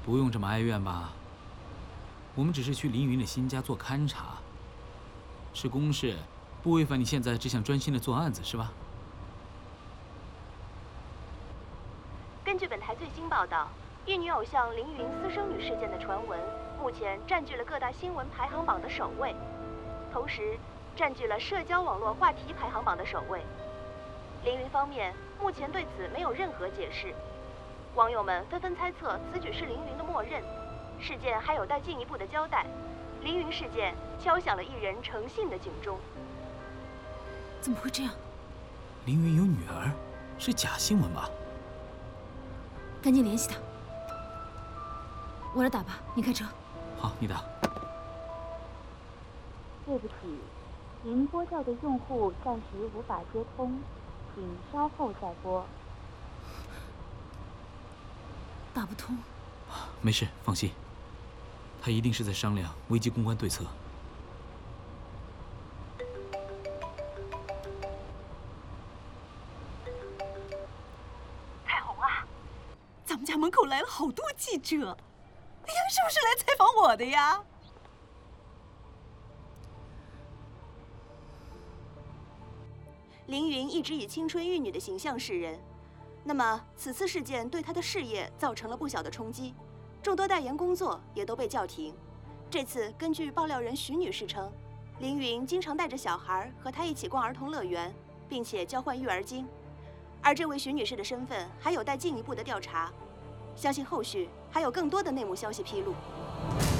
不用这么哀怨吧。我们只是去凌云的新家做勘察，是公事，不违反你现在只想专心的做案子，是吧？ 根据本台最新报道，玉女偶像凌云私生女事件的传闻，目前占据了各大新闻排行榜的首位，同时占据了社交网络话题排行榜的首位。凌云方面目前对此没有任何解释，网友们纷纷猜测此举是凌云的默认，事件还有待进一步的交代。凌云事件敲响了艺人诚信的警钟。 怎么会这样？ 凌云有女儿，是假新闻吧？ 赶紧联系他。我来打吧，你开车。 好，你打。 对不起，您拨叫的用户暂时无法接通，请稍后再拨。 打不通。 没事，放心。他一定是在商量危机公关对策。 彩虹啊，咱们家门口来了好多记者，哎呀，是不是来采访我的呀？ 凌云一直以青春玉女的形象示人，那么此次事件对她的事业造成了不小的冲击，众多代言工作也都被叫停。这次根据爆料人徐女士称，凌云经常带着小孩和她一起逛儿童乐园，并且交换育儿经，而这位徐女士的身份还有待进一步的调查，相信后续还有更多的内幕消息披露。